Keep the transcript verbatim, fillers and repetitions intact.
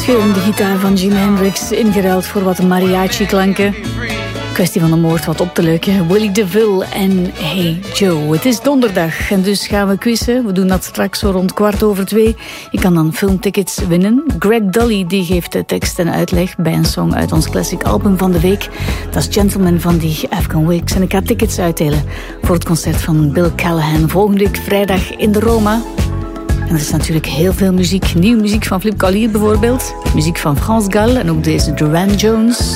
Scheurende gitaar van Jimi Hendrix, ingeruild voor wat mariachi-klanken. Kwestie van de moord wat op te leuken. Willie DeVille en Hey Joe. Het is donderdag en dus gaan we quizzen. We doen dat straks zo rond kwart over twee. Je kan dan filmtickets winnen. Greg Dully die geeft de tekst en uitleg bij een song uit ons classic album van de week. Dat is Gentleman van die Afghan Wigs. En ik ga tickets uitdelen voor het concert van Bill Callahan volgende week vrijdag in de Roma. En er is natuurlijk heel veel muziek. Nieuwe muziek van Flip Collier bijvoorbeeld. Muziek van Frans Gal en ook deze Duran Jones.